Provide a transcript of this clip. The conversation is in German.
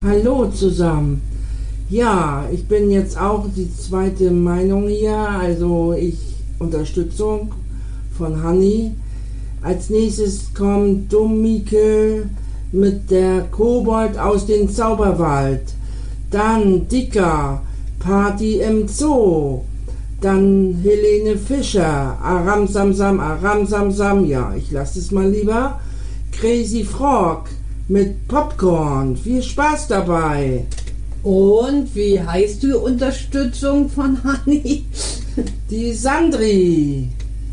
Hallo zusammen. Ja, ich bin jetzt auch die zweite Meinung hier, also ich Unterstützung von Hanni. Als nächstes kommt Domike mit der Kobold aus dem Zauberwald. Dann Dicker, Party im Zoo. Dann Helene Fischer, Aram Samsam, Aram Samsam. Ja, ich lasse es mal lieber. Crazy Frog mit Popcorn. Viel Spaß dabei. Und wie heißt die Unterstützung von Hanni? Die Sandri.